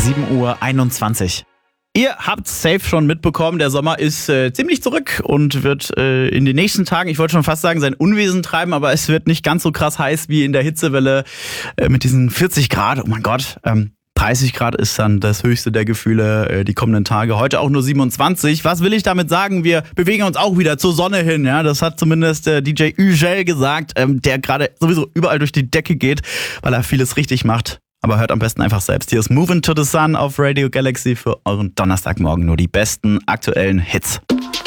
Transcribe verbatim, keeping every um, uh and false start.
sieben Uhr einundzwanzig. Ihr habt safe schon mitbekommen, der Sommer ist äh, ziemlich zurück und wird äh, in den nächsten Tagen, ich wollte schon fast sagen, sein Unwesen treiben, aber es wird nicht ganz so krass heiß wie in der Hitzewelle äh, mit diesen vierzig Grad. Oh mein Gott, ähm, dreißig Grad ist dann das höchste der Gefühle äh, die kommenden Tage. Heute auch nur siebenundzwanzig. Was will ich damit sagen? Wir bewegen uns auch wieder zur Sonne hin. Ja, das hat zumindest äh, D J Ügel gesagt, ähm, der gerade sowieso überall durch die Decke geht, weil er vieles richtig macht. Aber hört am besten einfach selbst. Hier ist Movin' to the Sun auf Radio Galaxy für euren Donnerstagmorgen. Nur die besten aktuellen Hits.